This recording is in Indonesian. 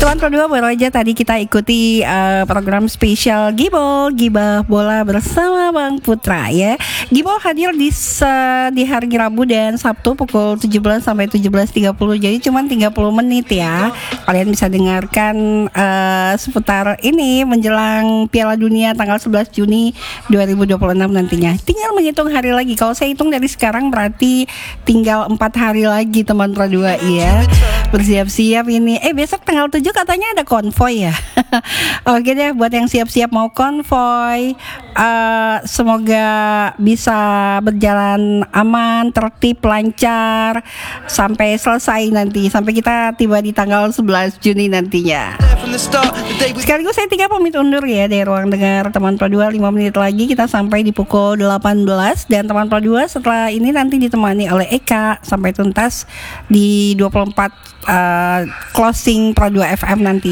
Teman Pro 2 baru aja tadi kita ikuti program spesial Gibah Bola bersama Bang Putra ya. Gibah hadir di hari Rabu dan Sabtu pukul 17 sampai 17.30. Jadi cuma 30 menit ya. Kalian bisa dengarkan seputar ini menjelang Piala Dunia tanggal 11 Juni 2026 nantinya. Tinggal menghitung hari lagi. Kalau saya hitung dari sekarang berarti tinggal 4 hari lagi teman Pro 2 ya. Bersiap-siap ini. Besok tanggal 7 katanya ada konvoy ya. Oke deh, buat yang siap-siap mau konvoy, semoga bisa berjalan aman, tertib, lancar sampai selesai nanti, sampai kita tiba di tanggal 11 Juni nantinya. Sekaligus saya 3 pamit undur ya dari ruang dengar teman Pro 2. 5 menit lagi kita sampai di pukul 18 dan teman Pro 2 setelah ini nanti ditemani oleh Eka sampai tuntas di 24 closing Pro 2 FM nanti.